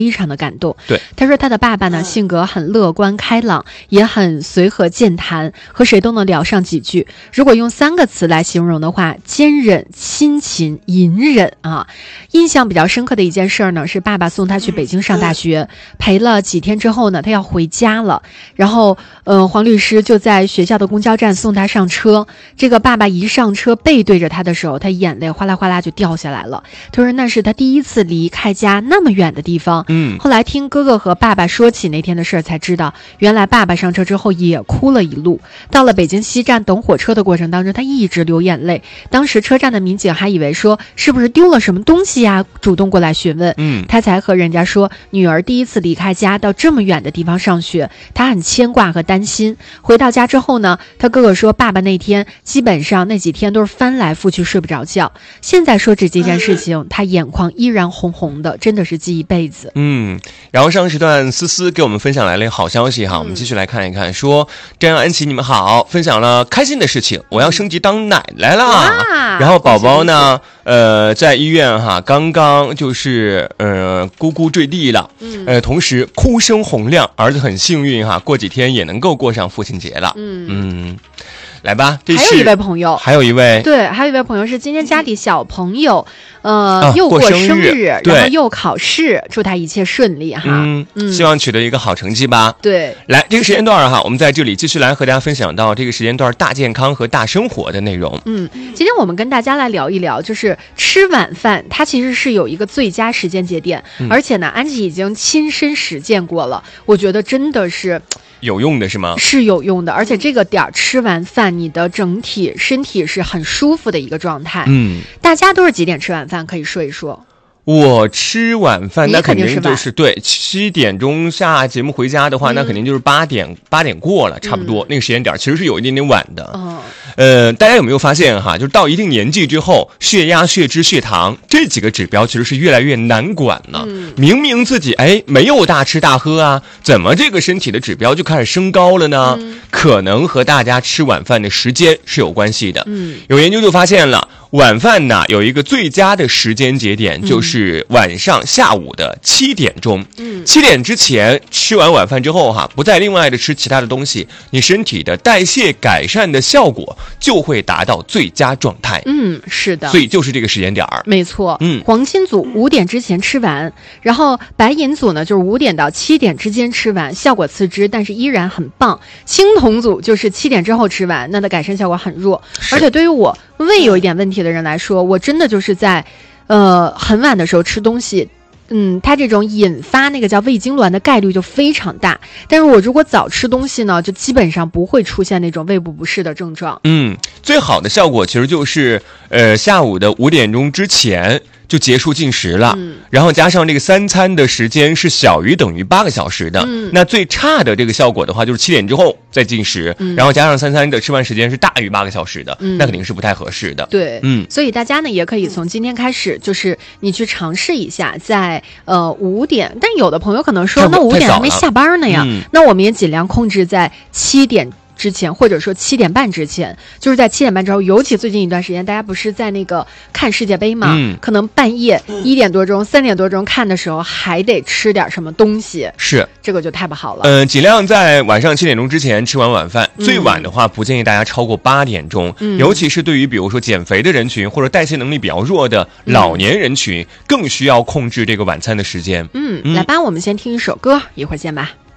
非常的感动。 对， 他说他的爸爸呢性格很乐观开朗，也很随和健谈，和谁都能聊上几句。如果用3个词来形容的话，坚忍、亲情、隐忍啊。印象比较深刻的一件事呢，是爸爸送他去北京上大学，陪了几天之后呢，他要回家了，然后黄律师就在学校的公交站送他上车。这个爸爸一上车背对着他的时候，他眼泪哗啦哗啦就掉下来了。他说那是他第一次离开家那么远的地方。后来听哥哥和爸爸说起那天的事儿，才知道原来爸爸上车之后也哭了一路。到了北京西站等火车的过程当中，他一直流眼泪。当时车站的民警还以为说是不是丢了什么东西呀，主动过来询问。他才和人家说女儿第一次离开家到这么远的地方上学，他很牵挂和担心。回到家之后呢，他哥哥说爸爸那天基本上那几天都是翻来覆去睡不着觉。现在说起这件事情，他眼眶依然红红的，真的是记一辈子。 然后上时段思思给我们分享来了好消息哈，我们继续来看一看，说张安琪你们好，分享了开心的事情，我要升级当奶奶了。然后宝宝呢在医院哈，刚刚就是咕咕坠地了，同时哭声洪亮，儿子很幸运哈，过几天也能够过上父亲节了。来吧， 还有一位朋友， 还有一位朋友是今天家里小朋友又过生日，然后又考试，祝他一切顺利哈。 希望取得一个好成绩吧。 对， 来这个时间段哈，我们在这里继续来和大家分享到这个时间段大健康和大生活的内容。 今天我们跟大家来聊一聊，就是吃晚饭，它其实是有一个最佳时间节点，而且呢，安琪已经亲身实践过了，我觉得真的是有用的是吗？ 是有用的，而且这个点儿吃完饭，你的整体身体是很舒服的一个状态。大家都是几点吃晚饭？可以说一说。 我吃晚饭那肯定就是对7点钟下节目回家的话，那肯定就是8点过了，差不多那个时间点其实是有一点点晚的。大家有没有发现哈，就是到一定年纪之后，血压、血脂、血糖这几个指标其实是越来越难管了。明明自己没有大吃大喝啊，怎么这个身体的指标就开始升高了呢？可能和大家吃晚饭的时间是有关系的。有研究就发现了，晚饭呢有一个最佳的时间节点，就是晚上下午的7点钟。7点之前吃完晚饭之后哈，不再另外的吃其他的东西，你身体的代谢改善的效果就会达到最佳状态。是的，所以就是这个时间点儿。 没错。黄金组5点之前吃完，然后白银组呢就是5点到7点之间吃完，效果次之，但是依然很棒。青铜组就是7点之后吃完，那的改善效果很弱。而且对于我胃有一点问题的人来说，我真的就是在很晚的时候吃东西，它这种引发那个叫胃痉挛的概率就非常大。但是我如果早吃东西呢，就基本上不会出现那种胃部不适的症状。 最好的效果其实就是下午的5点钟之前就结束进食了，然后加上这个3餐的时间是小于等于8个小时的。那最差的这个效果的话，就是7点之后再进食，然后加上3餐的吃饭时间是大于8个小时的，那肯定是不太合适的。 对，所以大家呢也可以从今天开始，就是你去尝试一下，在5点，但有的朋友可能说，那5点还没下班呢呀，那我们也尽量控制在7点之前，或者说7点半之前，就是在7点半之后，尤其最近一段时间，大家不是在那个看世界杯嘛，可能半夜1点多钟、3点多钟看的时候，还得吃点什么东西， 是这个就太不好了。 尽量在晚上7点钟之前吃完晚饭，最晚的话不建议大家超过8点钟，尤其是对于比如说减肥的人群或者代谢能力比较弱的老年人群，更需要控制这个晚餐的时间。 来吧，我们先听一首歌，一会儿见吧。